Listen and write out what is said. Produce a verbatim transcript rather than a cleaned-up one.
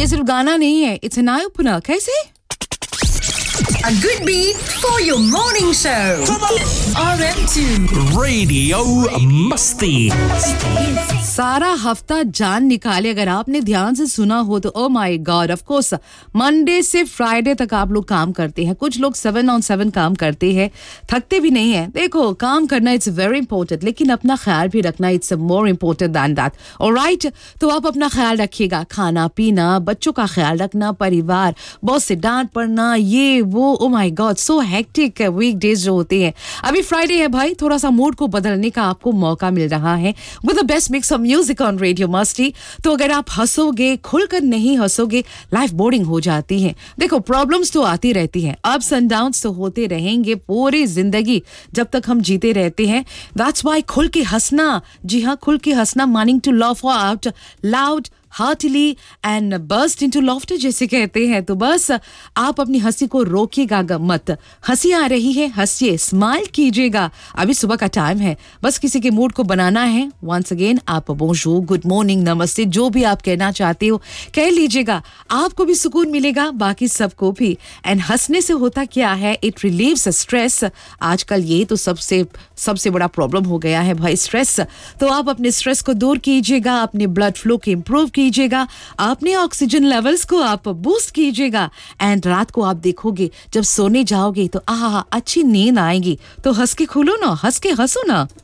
ये सिर्फ गाना नहीं है, इट्स एन आई ओपनर. कैसे? A good beat for your morning show. R M two Radio Musti. सारा हफ्ता जान निकाले. अगर आपने ध्यान से सुना हो तो oh my God, of course Monday से फ्राइडे तक आप लोग काम करते हैं. कुछ लोग सेवन ऑन सेवन काम करते हैं, थकते भी नहीं है. देखो, काम करना इट्स वेरी इंपॉर्टेंट, लेकिन अपना ख्याल भी रखना it's more important than that. Alright, तो आप अपना ख्याल रखिएगा. खाना पीना, बच्चों का ख्याल रखना, परिवार, बॉस से डांट पड़ना, ये वो. Oh my God, so hectic weekdays जो होते हैं. अभी फ्राइडे है भाई, थोड़ा सा मूड को बदलने का आपको मौका मिल रहा है with the best mix of music on radio मस्ती. तो अगर आप हंसोगे, खुलकर नहीं हंसोगे, लाइफ बोरिंग हो जाती है. देखो, प्रॉब्लम्स तो आती रहती हैं, अप्स एंड डाउन्स तो होते रहेंगे पूरी जिंदगी जब तक हम जीते रहते हैं. दैट्स व्हाई खुल के हंसना, जी हाँ, खुल के हंसना, morning to laugh out loud, Hartley and burst into laughter जैसे कहते हैं. तो बस आप अपनी हंसी को रोकिएगा मत. हंसी आ रही है, हंसिए, स्माइल कीजिएगा. अभी सुबह का टाइम है, बस किसी के मूड को बनाना है. वंस अगेन आप बोंजूर, गुड मॉर्निंग, नमस्ते, जो भी आप कहना चाहते हो कह लीजिएगा. आपको भी सुकून मिलेगा, बाकी सबको भी. एंड हंसने से होता क्या है, इट रिलीव्स स्ट्रेस. आजकल ये तो सबसे सबसे बड़ा प्रॉब्लम हो गया है भाई, स्ट्रेस. तो आप अपने स्ट्रेस को दूर कीजिएगा, अपने ब्लड फ्लो को इम्प्रूव कीजिएगा, अपने ऑक्सीजन लेवल्स को आप बूस्ट कीजिएगा. एंड रात को आप देखोगे जब सोने जाओगे तो आहा, अच्छी नींद आएगी. तो हंस के खुलो ना, हंस के हंसो ना.